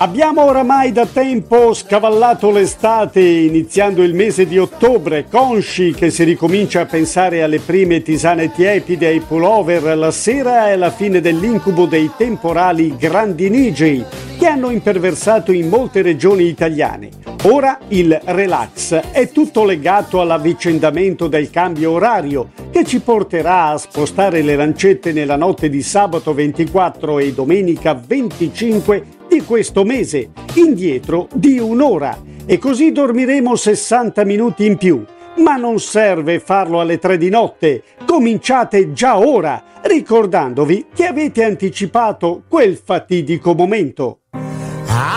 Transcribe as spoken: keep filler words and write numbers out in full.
Abbiamo oramai da tempo scavallato l'estate, iniziando il mese di ottobre, consci che si ricomincia a pensare alle prime tisane tiepide, ai pullover la sera e alla fine dell'incubo dei temporali grandinigi che hanno imperversato in molte regioni italiane. Ora il relax è tutto legato all'avvicendamento del cambio orario che ci porterà a spostare le lancette nella notte di sabato ventiquattro e domenica venticinque di questo mese, indietro di un'ora, e così dormiremo sessanta minuti in più. Ma non serve farlo alle tre di notte, cominciate già ora, ricordandovi che avete anticipato quel fatidico momento.